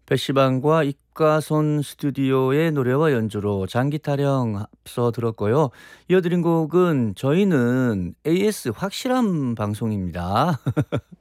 배시방과 입가손 스튜디오의 노래와 연주로 장기 타령 앞서 들었고요. 이어드린 곡은 저희는 AS 확실한 방송입니다.